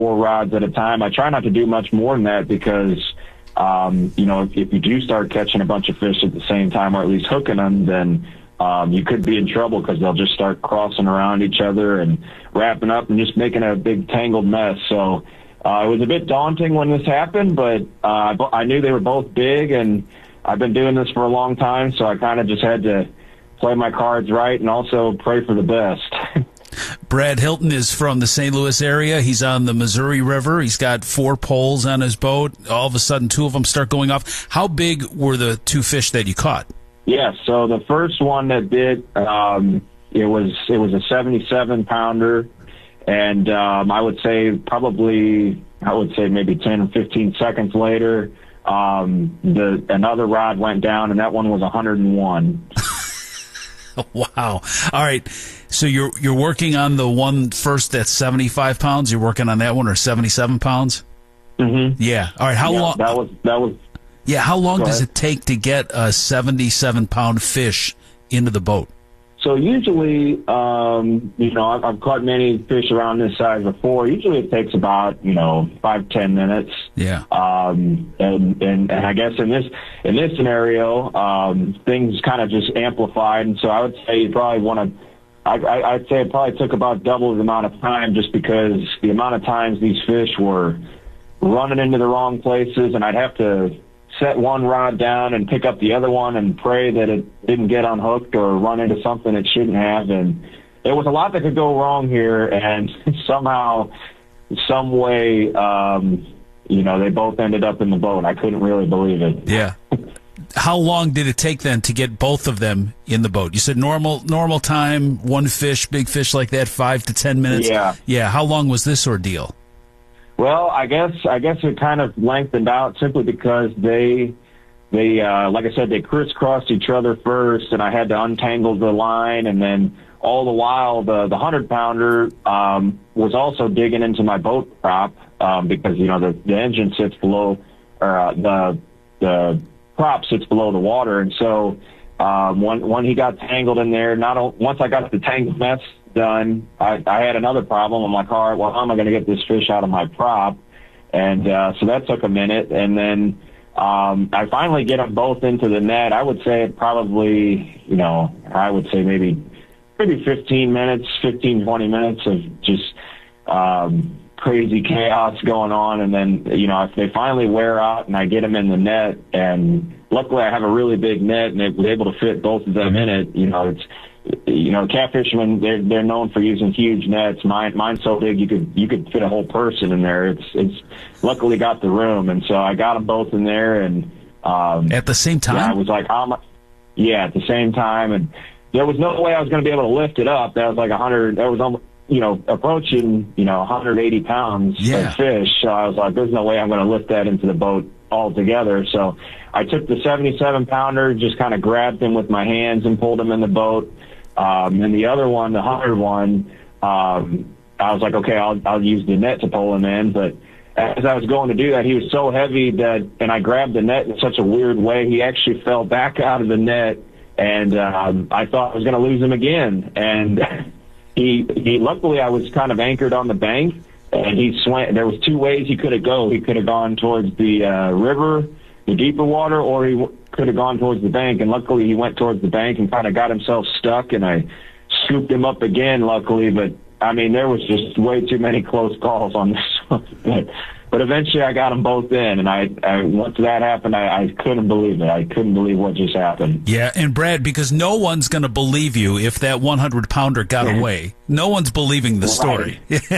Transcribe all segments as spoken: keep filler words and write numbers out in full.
four rods at a time. I try not to do much more than that because, um, you know, if, if you do start catching a bunch of fish at the same time, or at least hooking them, then um, you could be in trouble because they'll just start crossing around each other and wrapping up and just making a big tangled mess. So uh, it was a bit daunting when this happened, but uh, I knew they were both big, and I've been doing this for a long time, so I kind of just had to play my cards right and also pray for the best. Brad Hilton is from the Saint Louis area. He's on the Missouri River. He's got four poles on his boat. All of a sudden, two of them start going off. How big were the two fish that you caught? Yeah, so the first one that did, um, it was it was a seventy-seven pounder, and um, I would say probably, I would say maybe ten or fifteen seconds later, um, the another rod went down, and that one was one hundred one. Wow. All right. So you're you're working on the one first that's seventy-five pounds. You're working on that one, or seventy-seven pounds? Mm-hmm. Yeah. All right. How yeah, long? That was that was. Yeah. How long Go does ahead. it take to get a seventy-seven pound fish into the boat? So usually, um, you know, I've, I've caught many fish around this size before. Usually it takes about, you know, five, ten minutes. Yeah. Um, and, and, and I guess in this, in this scenario, um, things kind of just amplified. And so I would say you probably want to, I, I, I'd say it probably took about double the amount of time, just because the amount of times these fish were running into the wrong places, and I'd have to set one rod down and pick up the other one and pray that it didn't get unhooked or run into something it shouldn't have. And there was a lot that could go wrong here, and somehow, some way, um, you know, they both ended up in the boat. I couldn't really believe it. Yeah. How long did it take then to get both of them in the boat? You said normal normal time, one fish, big fish like that, five to ten minutes. Yeah. Yeah. How long was this ordeal? Well, I guess I guess it kind of lengthened out simply because they they uh, like I said, they crisscrossed each other first, and I had to untangle the line, and then all the while the the hundred pounder um, was also digging into my boat prop um, because you know the the engine sits below, or uh, the the prop sits below the water, and so um, when when he got tangled in there, not o- once I got the tangled mess done, I, I had another problem. I'm like, all right, well, how am I going to get this fish out of my prop? And uh, so that took a minute, and then um, I finally get them both into the net. I would say probably, you know, I would say maybe maybe fifteen minutes, fifteen, twenty minutes of just um, crazy chaos going on, and then, you know, if they finally wear out and I get them in the net, and luckily I have a really big net, and it was able to fit both of them in it, you know, it's, you know, catfishermen, they're they're known for using huge nets. Mine mine's so big you could you could fit a whole person in there. It's it's luckily got the room, and so I got them both in there, and um, At the same time? Yeah, I was like, how much? Yeah, at the same time, and there was no way I was going to be able to lift it up. That was like a hundred. That was almost, you know, approaching, you know, one hundred eighty pounds Yeah. of fish. So I was like, there's no way I'm going to lift that into the boat altogether. So I took the seventy-seven pounder, just kind of grabbed him with my hands and pulled him in the boat. Um, and the other one, the one hundred one, um, I was like, okay, I'll, I'll use the net to pull him in. But as I was going to do that, he was so heavy that, and I grabbed the net in such a weird way, he actually fell back out of the net, and um, I thought I was going to lose him again. And he, he, luckily I was kind of anchored on the bank, and he swam. There was two ways he could have go. He could have gone towards the uh, river, the deeper water, or he w- could have gone towards the bank, and luckily he went towards the bank and kind of got himself stuck, and I scooped him up again, luckily. But I mean, there was just way too many close calls on this one. but, but eventually I got them both in, and I, I once that happened, I, I couldn't believe it. I couldn't believe what just happened. Yeah, and Brad, because no one's going to believe you if that one hundred pounder got away. No one's believing the story.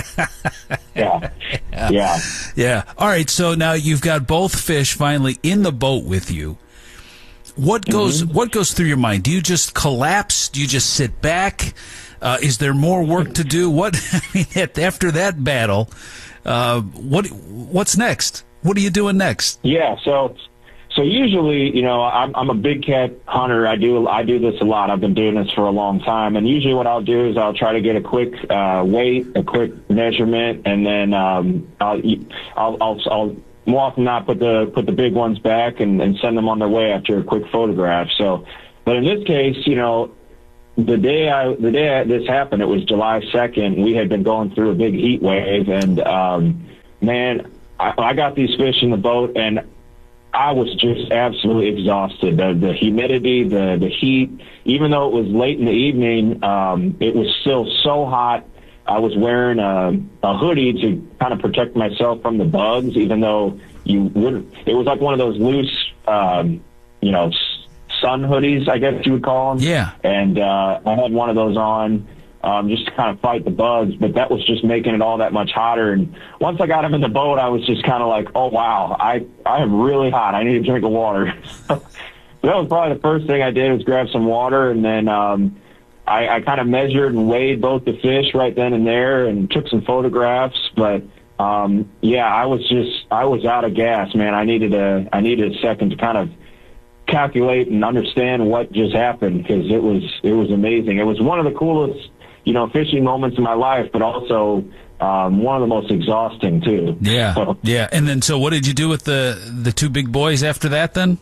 yeah. Yeah. Yeah. All right, so now you've got both fish finally in the boat with you. What goes Mm-hmm. what goes through your mind? Do you just collapse? Do you just sit back? Uh, is there more work to do? What I mean, after that battle, uh, what what's next? What are you doing next? Yeah, so so usually, you know, I'm I'm a big cat hunter. I do I do this a lot. I've been doing this for a long time, and usually what I'll do is I'll try to get a quick uh, weight, a quick measurement, and then um, I'll, I'll I'll I'll more often than not put the put the big ones back and, and send them on their way after a quick photograph. So, but in this case, you know, the day I the day I, this happened, it was July second. We had been going through a big heat wave, and um, man, I, I got these fish in the boat, and I was just absolutely exhausted. The, the humidity, the, the heat, even though it was late in the evening, um, it was still so hot. I was wearing a, a hoodie to kind of protect myself from the bugs, even though you wouldn't. It was like one of those loose, um, you know, sun hoodies, I guess you would call them. Yeah. And uh, I had one of those on um, just to kind of fight the bugs, but that was just making it all that much hotter. And once I got them in the boat, I was just kind of like, oh, wow, I, I am really hot. I need a drink of water. So that was probably the first thing I did was grab some water, and then um, I, I kind of measured and weighed both the fish right then and there and took some photographs. But, um, yeah, I was just, I was out of gas, man. I needed a, I needed a second to kind of calculate and understand what just happened, because it was, it was amazing. It was one of the coolest, you know, fishing moments in my life, but also um, one of the most exhausting too. Yeah. So, yeah. And then, so what did you do with the, the two big boys after that then?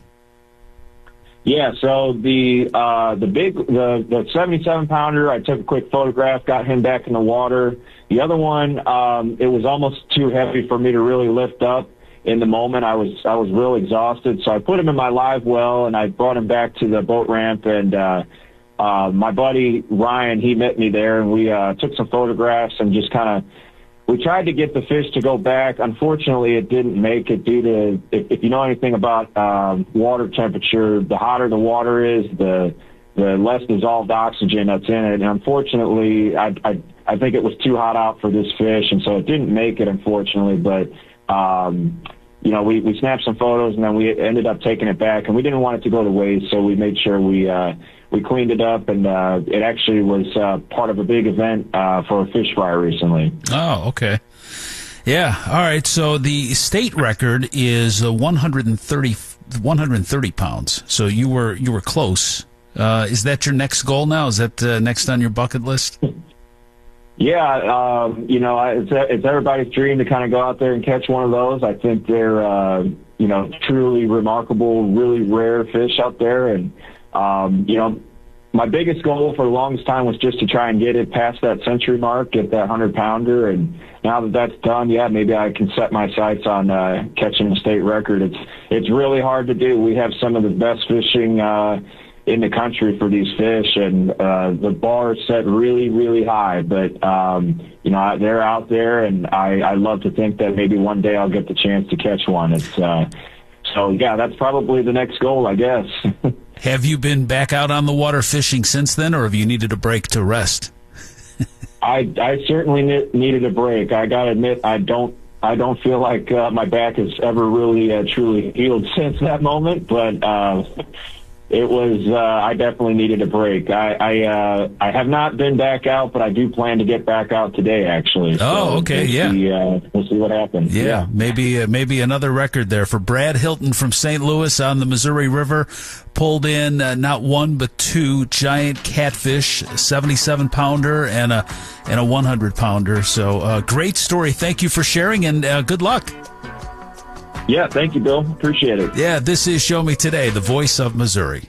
Yeah, so the uh, the big the the seventy-seven pounder, I took a quick photograph, got him back in the water. The other one, um, it was almost too heavy for me to really lift up in the moment. I was I was real exhausted, so I put him in my live well and I brought him back to the boat ramp. And uh, uh, my buddy Ryan, he met me there, and we uh, took some photographs and just kind of. We tried to get the fish to go back. Unfortunately, it didn't make it due to, if, if you know anything about um, water temperature, the hotter the water is, the the less dissolved oxygen that's in it. And unfortunately, I, I, I think it was too hot out for this fish, and so it didn't make it, unfortunately. But, um, you know, we, we snapped some photos, and then we ended up taking it back, and we didn't want it to go to waste, so we made sure we uh, we cleaned it up, and uh, it actually was uh, part of a big event uh, for a fish fry recently. Oh, okay. Yeah, all right. So the state record is uh, one hundred thirty, one hundred thirty pounds. So you were you were close. Uh, is that your next goal now? Is that uh, next on your bucket list? Yeah, um, you know, it's, it's everybody's dream to kind of go out there and catch one of those. I think they're, uh, you know, truly remarkable, really rare fish out there. And, um, you know, my biggest goal for the longest time was just to try and get it past that century mark, get that hundred pounder. And now that that's done, yeah, maybe I can set my sights on uh, catching a state record. It's it's really hard to do. We have some of the best fishing uh, in the country for these fish, and uh, the bar is set really, really high. But um, you know, they're out there, and I, I love to think that maybe one day I'll get the chance to catch one. It's uh, so yeah, that's probably the next goal, I guess. Have you been back out on the water fishing since then, or have you needed a break to rest? I, I certainly ne- needed a break. I got to admit, I don't I don't feel like uh, my back has ever really uh, truly healed since that moment, but uh, it was uh, I definitely needed a break. I I, uh, I have not been back out, but I do plan to get back out today, actually. Oh, so okay, we'll yeah. See, uh, we'll see what happens. Yeah, yeah. maybe uh, maybe another record there for Brad Hilton from Saint Louis on the Missouri River. Pulled in uh, not one but two giant catfish, seventy-seven pounder and a and a one hundred pounder. So uh, great story. Thank you for sharing, and uh, good luck. Yeah, thank you, Bill. Appreciate it. Yeah, this is Show Me Today, the voice of Missouri.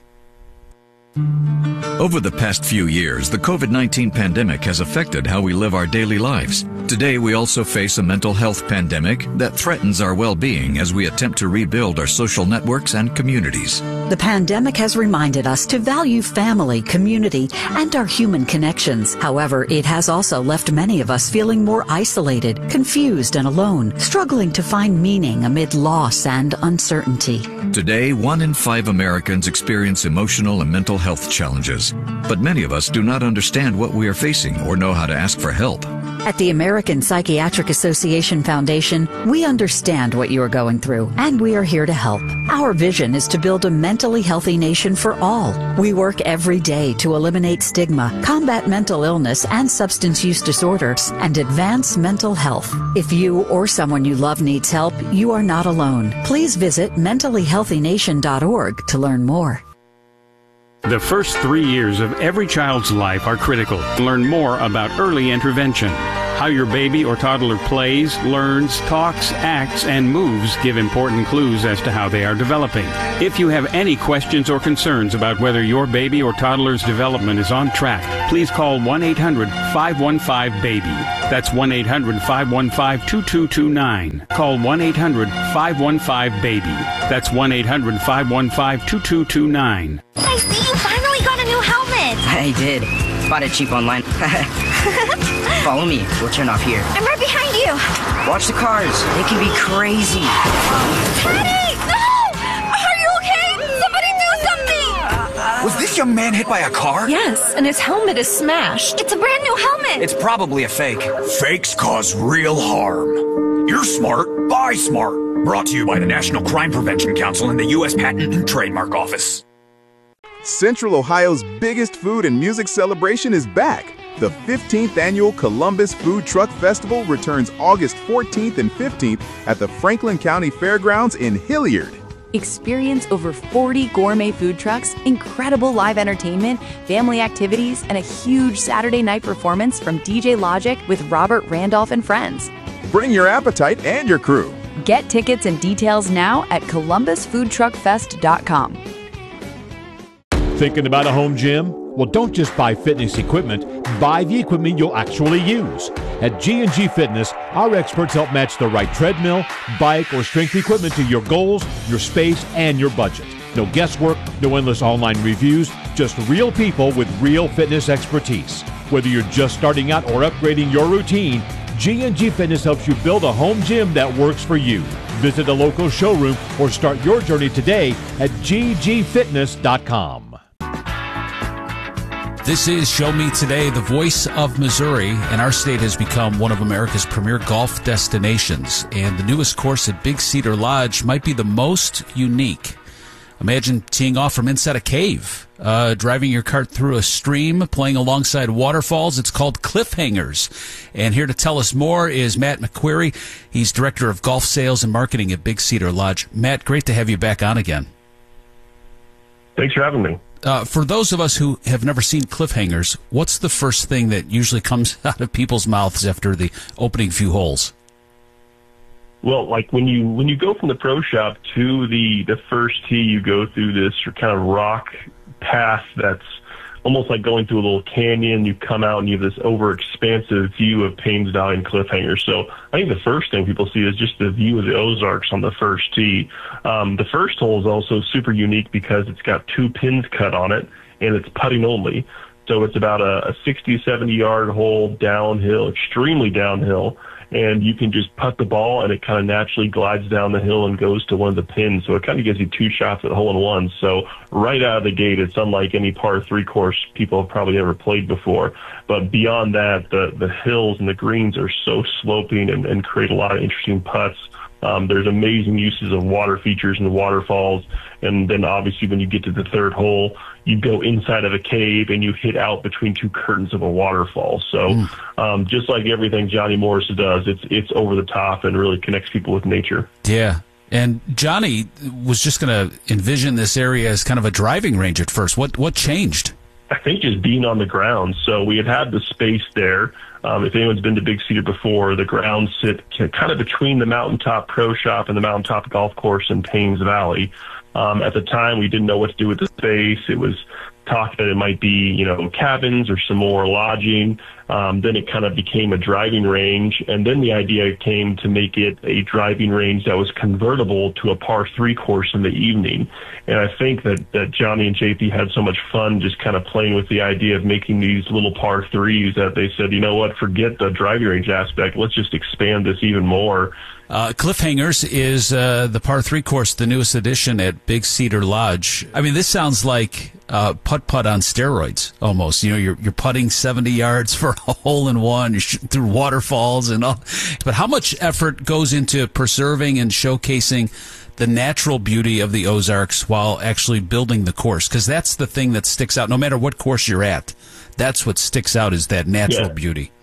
Over the past few years, the COVID nineteen pandemic has affected how we live our daily lives. Today, we also face a mental health pandemic that threatens our well-being as we attempt to rebuild our social networks and communities. The pandemic has reminded us to value family, community, and our human connections. However, it has also left many of us feeling more isolated, confused, and alone, struggling to find meaning amid loss and uncertainty. Today, one in five Americans experience emotional and mental health challenges, but many of us do not understand what we are facing or know how to ask for help. At the American Psychiatric Association Foundation, we understand what you are going through, and we are here to help. Our vision is to build a mentally healthy nation for all. We work every day to eliminate stigma, combat mental illness and substance use disorders, and advance mental health. If you or someone you love needs help, you are not alone. Please visit mentally healthy nation dot org to learn more. The first three years of every child's life are critical. Learn more about early intervention. How your baby or toddler plays, learns, talks, acts, and moves give important clues as to how they are developing. If you have any questions or concerns about whether your baby or toddler's development is on track, please call one eight hundred five one five baby. That's one eight hundred five one five two two two nine. Call one eight hundred five one five baby. That's one eight hundred five one five two two two nine. I see you finally got a new helmet. I did. Bought it cheap online. Follow me. We'll turn off here. I'm right behind you. Watch the cars. They can be crazy. Teddy! No! Are you okay? Somebody do something! Was this young man hit by a car? Yes, and his helmet is smashed. It's a brand new helmet. It's probably a fake. Fakes cause real harm. You're smart. Buy smart. Brought to you by the National Crime Prevention Council and the U S Patent and Trademark Office. Central Ohio's biggest food and music celebration is back. The fifteenth Annual Columbus Food Truck Festival returns August fourteenth and fifteenth at the Franklin County Fairgrounds in Hilliard. Experience over forty gourmet food trucks, incredible live entertainment, family activities, and a huge Saturday night performance from D J Logic with Robert Randolph and friends. Bring your appetite and your crew. Get tickets and details now at columbus food truck fest dot com. Thinking about a home gym? Well, don't just buy fitness equipment, buy the equipment you'll actually use. At G and G Fitness, our experts help match the right treadmill, bike, or strength equipment to your goals, your space, and your budget. No guesswork, no endless online reviews, just real people with real fitness expertise. Whether you're just starting out or upgrading your routine, G and G Fitness helps you build a home gym that works for you. Visit a local showroom or start your journey today at g g fitness dot com. This is Show Me Today, the voice of Missouri, and our state has become one of America's premier golf destinations. And the newest course at Big Cedar Lodge might be the most unique. Imagine teeing off from inside a cave, uh, driving your cart through a stream, playing alongside waterfalls. It's called Cliffhangers. And here to tell us more is Matt McQuarrie. He's Director of Golf Sales and Marketing at Big Cedar Lodge. Matt, great to have you back on again. Thanks for having me. Uh, for those of us who have never seen Cliffhangers, what's the first thing that usually comes out of people's mouths after the opening few holes? Well, like when you when you go from the pro shop to the, the first tee, you go through this kind of rock path that's almost like going through a little canyon. You come out and you have this over-expansive view of Paynes Valley and Cliffhangers. So I think the first thing people see is just the view of the Ozarks on the first tee. Um, the first hole is also super unique because it's got two pins cut on it, and it's putting only. So it's about a, a sixty, seventy-yard hole downhill, extremely downhill. And you can just putt the ball, and it kind of naturally glides down the hill and goes to one of the pins. So it kind of gives you two shots at hole-in-one. So right out of the gate, it's unlike any par three course people have probably ever played before. But beyond that, the, the hills and the greens are so sloping and, and create a lot of interesting putts. Um, there's amazing uses of water features and waterfalls. And then obviously when you get to the third hole, you go inside of a cave and you hit out between two curtains of a waterfall. So mm. um, just like everything Johnny Morris does, it's it's over the top and really connects people with nature. Yeah. And Johnny was just going to envision this area as kind of a driving range at first. What what changed? I think just being on the ground. So we had had the space there. Um, if anyone's been to Big Cedar before, the grounds sit kind of between the Mountaintop Pro Shop and the Mountaintop Golf Course in Paynes Valley. Um, at the time, we didn't know what to do with the space. It was talk that it might be, you know, cabins or some more lodging. Um, then it kind of became a driving range. And then the idea came to make it a driving range that was convertible to a par three course in the evening. And I think that, that Johnny and J P had so much fun just kind of playing with the idea of making these little par threes that they said, you know what, forget the driving range aspect. Let's just expand this even more. Uh, Cliffhangers is uh, the par three course, the newest addition at Big Cedar Lodge. I mean, this sounds like uh, putt-putt on steroids almost. You know, you're you're putting seventy yards for a hole in one, you're shooting through waterfalls and all. But how much effort goes into preserving and showcasing the natural beauty of the Ozarks while actually building the course? Because that's the thing that sticks out. No matter what course you're at, that's what sticks out is that natural yeah. beauty.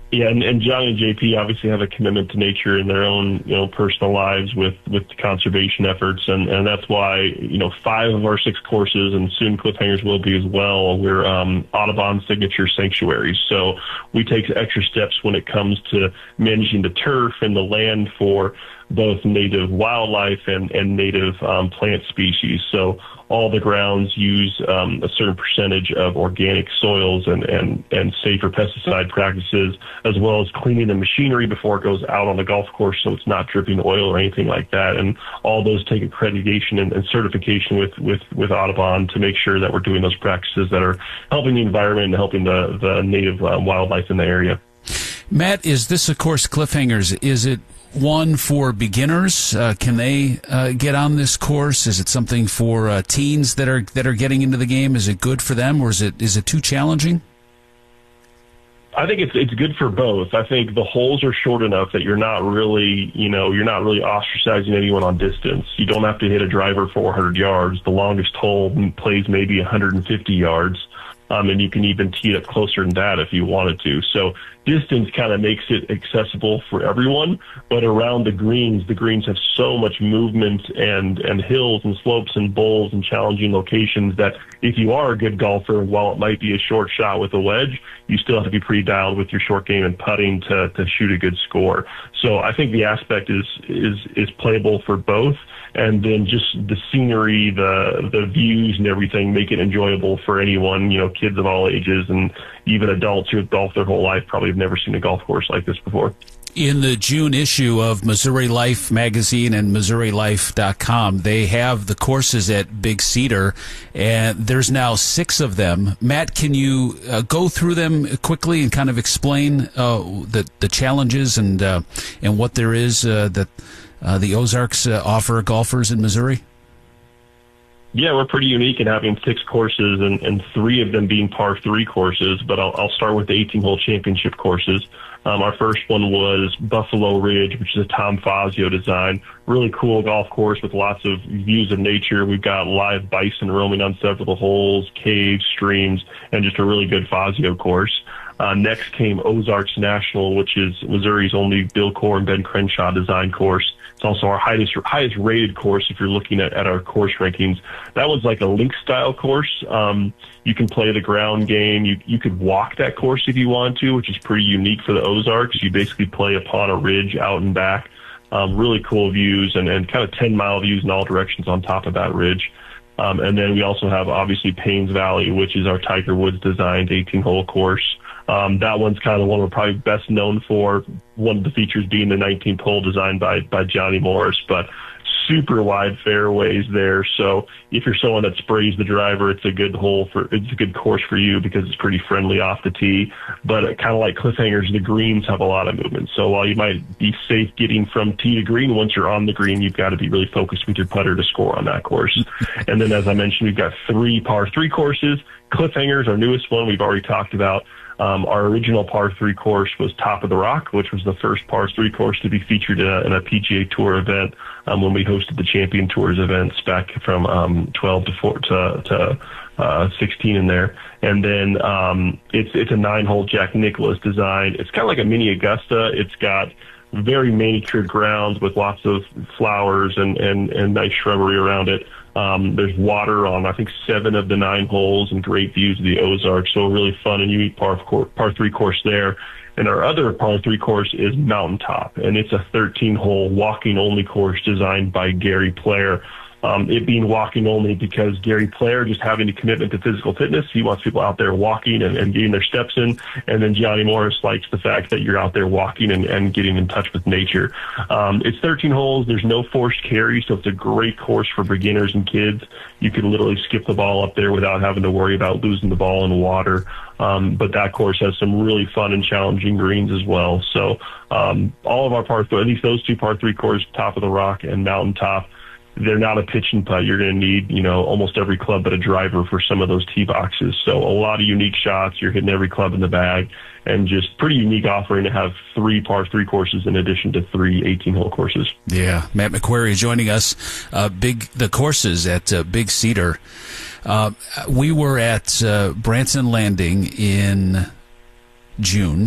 Yeah, and, and Johnny and J P obviously have a commitment to nature in their own, you know, personal lives with, with conservation efforts, and, and that's why, you know, five of our six courses, and soon Cliffhangers will be as well, we're um, Audubon signature sanctuaries. So we take extra steps when it comes to managing the turf and the land for both native wildlife and, and native um, plant species. So all the grounds use um, a certain percentage of organic soils and, and, and safer pesticide practices, as well as cleaning the machinery before it goes out on the golf course so it's not dripping oil or anything like that. And all those take accreditation and, and certification with, with, with Audubon to make sure that we're doing those practices that are helping the environment and helping the, the native uh, wildlife in the area. Matt, is this, of course, Cliffhangers, is it one for beginners? Uh, can they uh, get on this course? Is it something for uh, teens that are that are getting into the game? Is it good for them, or is it is it too challenging? I think it's it's good for both. I think the holes are short enough that you're not really, you know, you're not really ostracizing anyone on distance. You don't have to hit a driver four hundred yards. The longest hole plays maybe one hundred fifty yards. Um, and you can even tee it up closer than that if you wanted to. So distance kind of makes it accessible for everyone, but around the greens, the greens have so much movement and, and hills and slopes and bowls and challenging locations that if you are a good golfer, while it might be a short shot with a wedge, you still have to be pretty dialed with your short game and putting to, to shoot a good score. So I think the aspect is, is, is playable for both. And then just the scenery, the the views and everything make it enjoyable for anyone, you know, kids of all ages and even adults who have golfed their whole life probably have never seen a golf course like this before. In the June issue of Missouri Life magazine and Missouri Life dot com, they have the courses at Big Cedar, and there's now six of them. Matt, can you uh, go through them quickly and kind of explain uh, the the challenges and uh, and what there is uh, that uh, the Ozarks uh, offer golfers in Missouri? Yeah, we're pretty unique in having six courses and, and three of them being par three courses, but I'll, I'll start with the eighteen-hole championship courses. Um, our first one was Buffalo Ridge, which is a Tom Fazio design. Really cool golf course with lots of views of nature. We've got live bison roaming on several holes, caves, streams, and just a really good Fazio course. Uh, next came Ozarks National, which is Missouri's only Bill Core and Ben Crenshaw design course. It's also our highest highest rated course if you're looking at, at our course rankings. That one's like a link style course. Um, you can play the ground game. You you could walk that course if you want to, which is pretty unique for the Ozarks. You basically play upon a ridge out and back. Um, really cool views and, and kind of ten mile views in all directions on top of that ridge. Um, and then we also have obviously Paynes Valley, which is our Tiger Woods designed eighteen hole course. Um, that one's kind of the one we're probably best known for, one of the features being the nineteenth hole designed by, by Johnny Morris, but super wide fairways there. So if you're someone that sprays the driver, it's a good hole for, it's a good course for you because it's pretty friendly off the tee. But kind of like Cliffhangers, the greens have a lot of movement. So while you might be safe getting from tee to green, once you're on the green, you've got to be really focused with your putter to score on that course. And then, as I mentioned, we've got three par three courses. Cliffhangers, our newest one, we've already talked about. Um, our original par three course was Top of the Rock, which was the first par three course to be featured in a, in a P G A Tour event um, when we hosted the Champion Tours events back from um, twelve to four to, to uh, sixteen in there. And then um, it's it's a nine-hole Jack Nicklaus design. It's kind of like a mini Augusta. It's got very manicured grounds with lots of flowers and, and, and nice shrubbery around it. Um, there's water on, I think, seven of the nine holes and great views of the Ozarks. So a really fun and unique par, par three course there. And our other par three course is Mountaintop, and it's a thirteen hole walking only course designed by Gary Player. Um, it being walking only because Gary Player just having a commitment to physical fitness. He wants people out there walking and, and getting their steps in. And then Johnny Morris likes the fact that you're out there walking and, and getting in touch with nature. Um, it's thirteen holes. There's no forced carry, so it's a great course for beginners and kids. You could literally skip the ball up there without having to worry about losing the ball in water. Um, but that course has some really fun and challenging greens as well. So um, all of our par three, at least those two par three courses, Top of the Rock and Mountaintop, they're not a pitch and putt. You're going to need, you know, almost every club but a driver for some of those tee boxes. So a lot of unique shots. You're hitting every club in the bag, and just pretty unique offering to have three par three courses in addition to three eighteen-hole courses. Yeah, Matt McQuarrie joining us. Uh, big the courses at uh, Big Cedar. Uh, we were at uh, Branson Landing in June,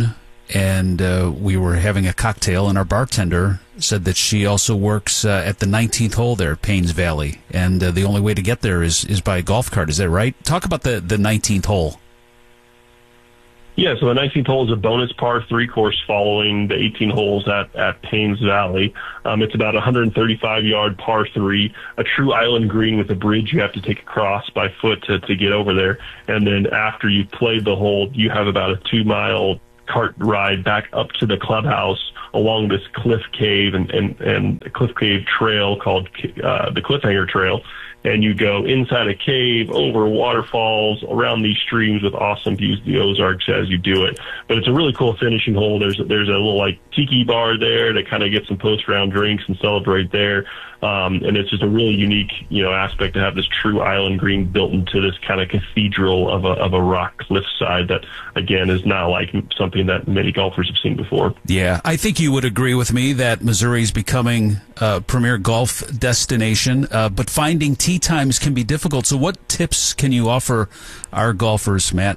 and uh, we were having a cocktail, and our bartender said that she also works uh, at the nineteenth hole there at Paynes Valley, and uh, the only way to get there is, is by a golf cart. Is that right? Talk about the, the nineteenth hole. Yeah, so the nineteenth hole is a bonus par three course following the eighteen holes at, at Paynes Valley. Um, it's about a one hundred thirty-five yard par three, a true island green with a bridge you have to take across by foot to, to get over there. And then after you've played the hole, you have about a two mile cart ride back up to the clubhouse along this cliff cave and, and, and a cliff cave trail called uh, the Cliffhanger Trail. And you go inside a cave, over waterfalls, around these streams with awesome views of the Ozarks as you do it. But it's a really cool finishing hole. There's a, there's a little like tiki bar there to kind of get some post-round drinks and celebrate there. Um, and it's just a really unique, you know, aspect to have this true island green built into this kind of cathedral of a of a rock cliffside that, again, is not like something that many golfers have seen before. Yeah, I think you would agree with me that Missouri is becoming a premier golf destination, uh, but finding tee times can be difficult. So what tips can you offer our golfers, Matt?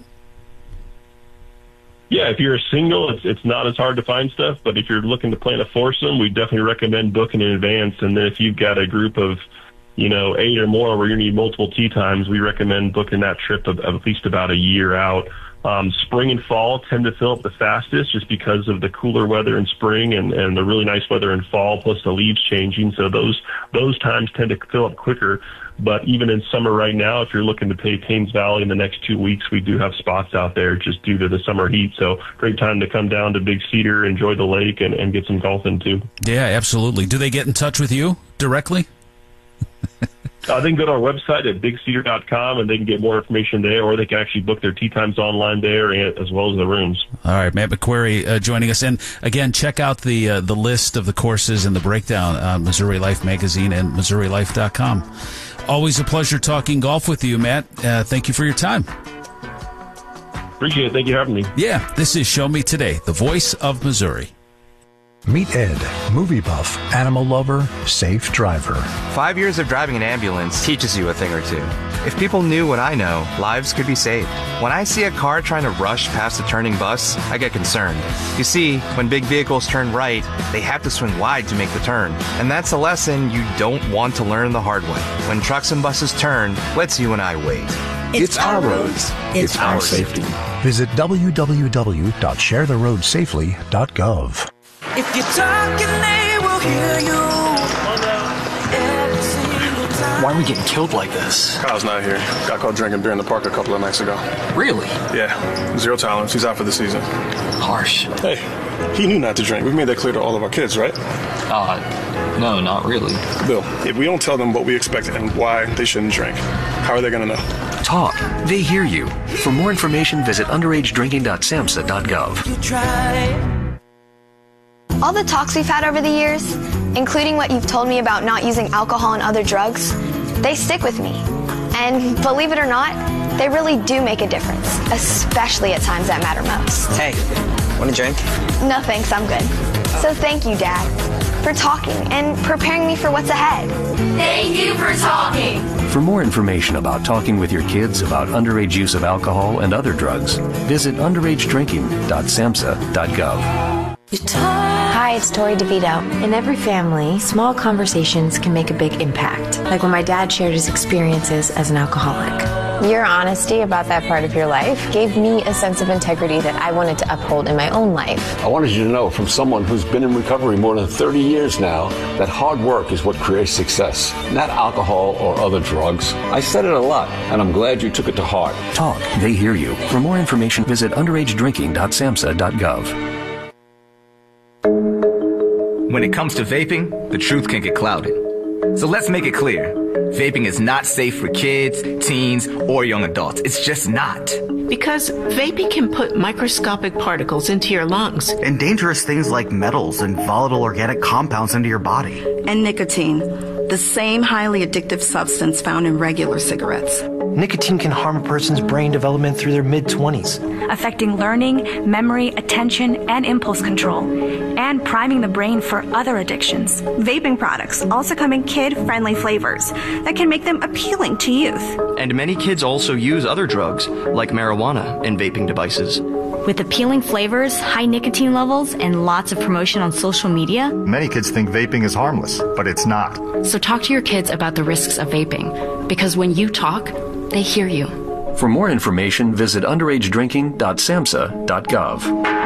Yeah, if you're a single, it's it's not as hard to find stuff. But if you're looking to plan a foursome, we definitely recommend booking in advance. And then if you've got a group of, you know, eight or more where you need multiple tee times, we recommend booking that trip of, of at least about a year out. Um, spring and fall tend to fill up the fastest just because of the cooler weather in spring and, and the really nice weather in fall, plus the leaves changing. So those those times tend to fill up quicker. But even in summer right now, if you're looking to pay Paynes Valley in the next two weeks, we do have spots out there just due to the summer heat. So great time to come down to Big Cedar, enjoy the lake, and, and get some golf in too. Yeah, absolutely. Do they get in touch with you directly? Uh, they can go to our website at big cedar dot com, and they can get more information there, or they can actually book their tee times online there, and, as well as the rooms. All right, Matt McQuarrie uh, joining us. And, again, check out the uh, the list of the courses and the breakdown on Missouri Life Magazine and missouri life dot com. Always a pleasure talking golf with you, Matt. Uh, thank you for your time. Appreciate it. Thank you for having me. Yeah, this is Show Me Today, the voice of Missouri. Meet Ed, movie buff, animal lover, safe driver. Five years of driving an ambulance teaches you a thing or two. If people knew what I know, lives could be saved. When I see a car trying to rush past a turning bus, I get concerned. You see, when big vehicles turn right, they have to swing wide to make the turn. And that's a lesson you don't want to learn the hard way. When trucks and buses turn, let's you and I wait. It's, it's our roads. It's, it's our safety. Visit w w w dot share the road safely dot gov. If you're talking, they will hear you. Why are we getting killed like this? Kyle's not here. Got caught drinking beer in the park a couple of nights ago. Really? Yeah. Zero tolerance. He's out for the season. Harsh. Hey, he knew not to drink. We've made that clear to all of our kids, right? Uh, no, not really. Bill, if we don't tell them what we expect and why they shouldn't drink, how are they going to know? Talk. They hear you. For more information, visit underage drinking dot samhsa dot gov. You try. All the talks we've had over the years, including what you've told me about not using alcohol and other drugs, they stick with me. And believe it or not, they really do make a difference, especially at times that matter most. Hey, want a drink? No thanks, I'm good. So thank you, Dad, for talking and preparing me for what's ahead. Thank you for talking. For more information about talking with your kids about underage use of alcohol and other drugs, visit underage drinking dot samhsa dot gov. Hi, it's Tori DeVito. In every family, small conversations can make a big impact. Like when my dad shared his experiences as an alcoholic. Your honesty about that part of your life gave me a sense of integrity that I wanted to uphold in my own life. I wanted you to know from someone who's been in recovery more than thirty years now that hard work is what creates success, not alcohol or other drugs. I said it a lot, and I'm glad you took it to heart. Talk. They hear you. For more information, visit underage drinking dot samhsa dot gov. When it comes to vaping, the truth can get clouded. So let's make it clear. Vaping is not safe for kids, teens, or young adults. It's just not. Because vaping can put microscopic particles into your lungs. And dangerous things like metals and volatile organic compounds into your body. And nicotine, the same highly addictive substance found in regular cigarettes. Nicotine can harm a person's brain development through their mid-twenties. Affecting learning, memory, attention, and impulse control, and priming the brain for other addictions. Vaping products also come in kid-friendly flavors that can make them appealing to youth. And many kids also use other drugs, like marijuana, in vaping devices. With appealing flavors, high nicotine levels, and lots of promotion on social media, many kids think vaping is harmless, but it's not. So talk to your kids about the risks of vaping, because when you talk, they hear you. For more information, visit underage drinking dot samhsa dot gov.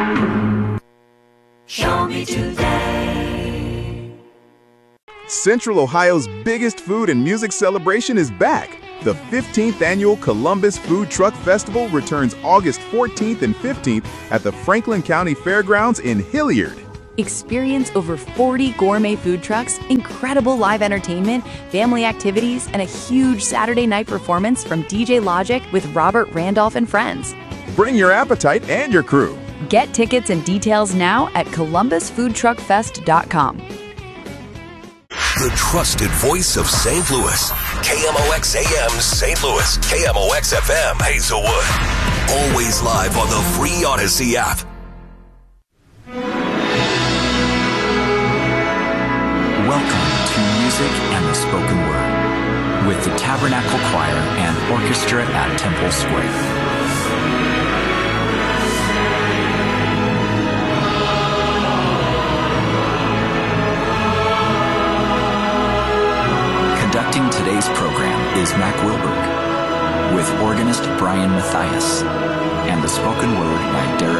Show me today. Central Ohio's biggest food and music celebration is back. The fifteenth Annual Columbus Food Truck Festival returns August fourteenth and fifteenth at the Franklin County Fairgrounds in Hilliard. Experience over forty gourmet food trucks, incredible live entertainment, family activities, and a huge Saturday night performance from D J Logic with Robert Randolph and friends. Bring your appetite and your crew. Get tickets and details now at columbus food truck fest dot com. The trusted voice of Saint Louis. K M O X A M Saint Louis. K M O X F M Hazelwood. Always live on the free Odyssey app. Welcome to Music and the Spoken Word with the Tabernacle Choir and Orchestra at Temple Square. Conducting today's program is Mac Wilberg, with organist Brian Matthias, and the spoken word by Derek